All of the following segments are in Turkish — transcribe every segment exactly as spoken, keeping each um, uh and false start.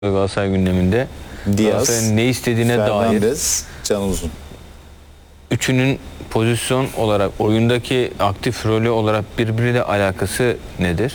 Galatasaray gündeminde. Diaz, ne istediğine Fernandez, dair. Can Uzun. Üçünün pozisyon olarak, oyundaki aktif rolü olarak birbiriyle alakası nedir?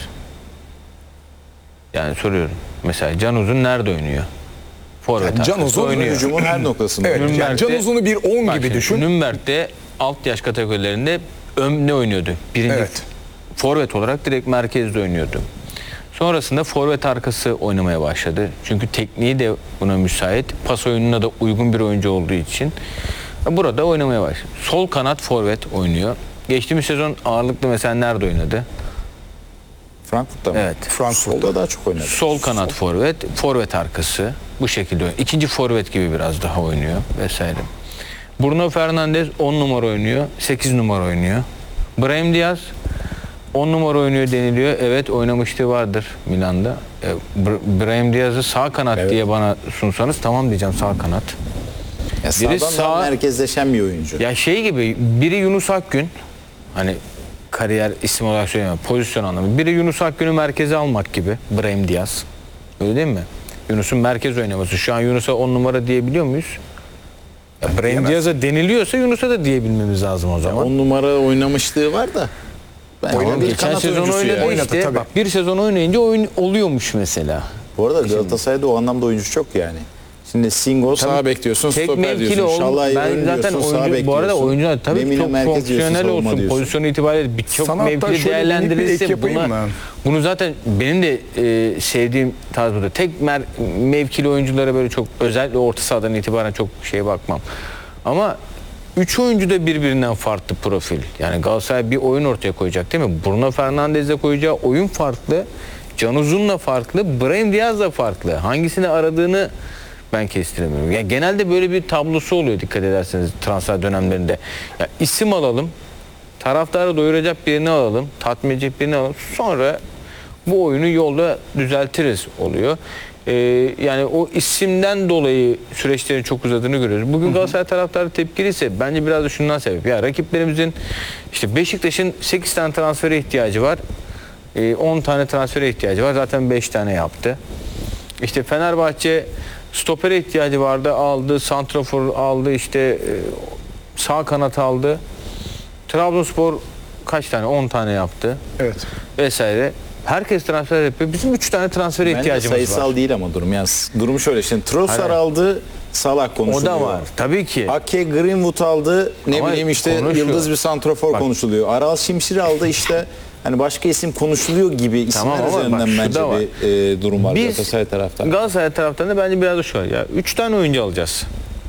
Yani soruyorum. Mesela Can Uzun nerede oynuyor? Forvet yani Can Uzun oynuyor. Hücumun her noktasında. Evet, oynuyor. yani Can Uzun'u bir on gibi düşün. Nürnberg'de alt yaş kategorilerinde ön ne oynuyordu? Birinci Evet. forvet olarak direkt merkezde oynuyordu. Sonrasında forvet arkası oynamaya başladı. Çünkü tekniği de buna müsait. Pas oyununa da uygun bir oyuncu olduğu için burada oynamaya başladı. Sol kanat forvet oynuyor. Geçtiğimiz sezon ağırlıklı mesela nerede oynadı? Frankfurt'ta mı? Evet. Frankfurt'ta Solda daha çok oynadı. Sol kanat forvet, forvet arkası bu şekilde oynuyor. İkinci forvet gibi biraz daha oynuyor vesaire. Bruno Fernandes on numara oynuyor, sekiz numara oynuyor. Brahim Diaz on numara oynuyor deniliyor. Evet, oynamışlığı vardır Milan'da. E, Brahim Diaz'ı sağ kanat evet. diye bana sunsanız tamam diyeceğim, sağ kanat. Ya biri sağdan sağ, merkezleşen bir oyuncu. Ya şey gibi, biri Yunus Akgün, hani kariyer isim olarak söyleyemem, pozisyon anlamı. Biri Yunus Akgün'ü merkeze almak gibi, Brahim Diaz. Öyle değil mi? Yunus'un merkez oynaması. Şu an Yunus'a on numara diyebiliyor muyuz? Ya Brahim Diaz'a deniliyorsa Yunus'a da diyebilmemiz lazım o zaman. on numara oynamışlığı var da. Tamam, geçen sezon oynadı ya. işte. Oynadı, bak, bir sezon oynayınca oyun oluyormuş mesela. Bu arada Galatasaray'da o anlamda oyuncu çok yani. Şimdi Singo sağ bek diyorsun, stoper diyorsun. Şalay ön zaten diyorsun, oyuncu, sağ bek bu arada diyorsun. oyuncular tabii Lemina çok fonksiyonel olsun. Diyorsun. Pozisyon itibariyle birçok Sanatta mevkide değerlendirilse buna, bunu zaten benim de e, sevdiğim tarz burada. Tek mer, mevkili oyunculara böyle çok, özellikle orta sahadan itibaren çok şeye bakmam. Ama üç oyuncu da birbirinden farklı profil. Yani Galatasaray bir oyun ortaya koyacak değil mi? Bruno Fernandes'le koyacağı oyun farklı. Can Uzun'la farklı. Brahim Diaz'la farklı. Hangisini aradığını ben kestiremiyorum. Yani genelde böyle bir tablosu oluyor dikkat ederseniz transfer dönemlerinde. Ya isim alalım. Taraftarı doyuracak birini alalım. Tatmin edecek birini alalım. Sonra bu oyunu yolda düzeltiriz oluyor. Ee, yani o isimden dolayı süreçlerin çok uzadığını görüyoruz. Bugün Galatasaray taraftarı tepkiliyse bence biraz da şundan sebep. Ya rakiplerimizin, işte Beşiktaş'ın sekiz tane transfere ihtiyacı var. Ee, on tane transfere ihtiyacı var. Zaten beş tane yaptı. İşte Fenerbahçe stopere ihtiyacı vardı. Aldı. Santrafor aldı. İşte e, sağ kanat aldı. Trabzonspor kaç tane? on tane yaptı. Evet. Vesaire. Herkes transfer yapıyor. Bizim üç tane transfere Bence ihtiyacımız var. sayısal değil ama durum. Yani durum şöyle. Şimdi Trossard aldı, Salah konuşuluyor. O da var. Tabii ki. Ake Greenwood aldı. Ne Ama bileyim işte konuşuyor. yıldız bir santrafor Bak. konuşuluyor. Aral Şimşir aldı işte. Hani başka isim konuşuluyor gibi isimler Tamam, üzerinden bence bir e, durum var Biz, Galatasaray taraftan. Galatasaray taraftarında bence biraz da şu var. Ya üç tane oyuncu alacağız.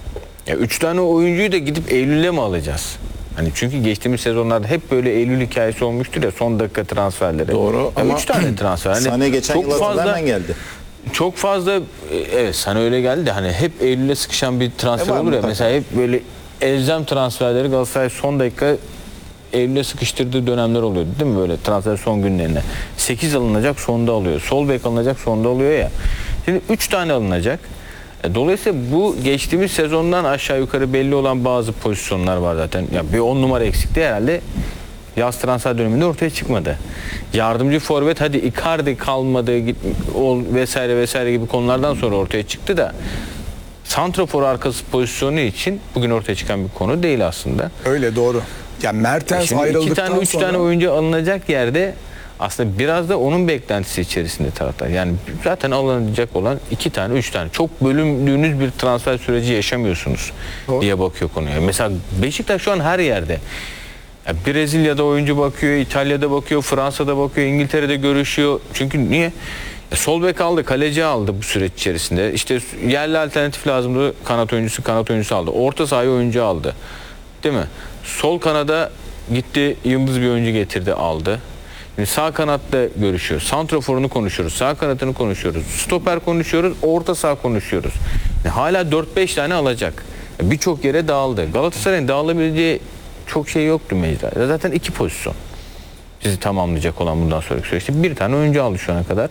Ya üç tane oyuncuyu da gidip Eylül'e mi alacağız? Hani çünkü geçtiğimiz sezonlarda hep böyle Eylül hikayesi olmuştur ya, son dakika transferleri. Doğru ya ama üç tane transfer. Hani Sane geçen çok yıl fazla hemen geldi. Çok fazla e, evet sana öyle geldi de hani hep Eylül'e sıkışan bir transfer E, olur ya. mutlaka. Mesela hep böyle elzem transferleri Galatasaray son dakika Eylül'e sıkıştırdığı dönemler oluyordu değil mi, böyle transfer son günlerinde. sekiz alınacak, sonda alıyor. Sol bek alınacak, sonda alıyor ya. Şimdi üç tane alınacak. Dolayısıyla bu geçtiğimiz sezondan aşağı yukarı belli olan bazı pozisyonlar var zaten. Ya bir on numara eksikti herhalde. Yaz transfer döneminde ortaya çıkmadı. Yardımcı forvet hadi Icardi kalmadı git, ol, vesaire vesaire gibi konulardan sonra ortaya çıktı da santrafor arkası pozisyonu için bugün ortaya çıkan bir konu değil aslında. Öyle, doğru. Yani Mertens Şimdi ayrıldıktan iki tane üç sonra... tane oyuncu alınacak yerde aslında biraz da onun beklentisi içerisinde taraftar. Yani zaten alınacak olan iki tane, üç tane. Çok bölümlüğünüz bir transfer süreci yaşamıyorsunuz Doğru. diye bakıyor konuya. Mesela Beşiktaş şu an her yerde. Ya Brezilya'da oyuncu bakıyor, İtalya'da bakıyor, Fransa'da bakıyor, İngiltere'de görüşüyor. Çünkü niye? Ya sol bek aldı, kaleci aldı bu süreç içerisinde. İşte yerli alternatif lazımdı, kanat oyuncusu, kanat oyuncusu aldı. Orta sahaya oyuncu aldı. Değil mi? Sol kanada gitti, yıldız bir oyuncu getirdi, aldı. Şimdi sağ kanatta görüşüyoruz. Santraforunu konuşuyoruz. Sağ kanatını konuşuyoruz. Stoper konuşuyoruz. Orta saha konuşuyoruz. Yani hala dört beş tane alacak. Birçok yere dağıldı. Galatasaray'ın dağılabileceği çok şey yoktu mecrada. Zaten iki pozisyon sizi tamamlayacak olan bundan sonraki süreçte. Bir tane oyuncu aldı şu ana kadar.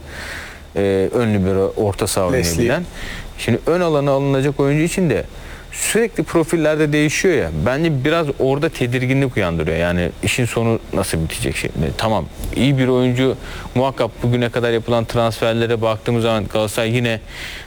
Ee, ön libero, orta saha oynayabilen. Şimdi ön alana alınacak oyuncu için de sürekli profillerde değişiyor ya. Bence biraz orada tedirginlik uyandırıyor. Yani işin sonu nasıl bitecek şimdi? Tamam, iyi bir oyuncu muhakkak bugüne kadar yapılan transferlere baktığımız zaman Galatasaray yine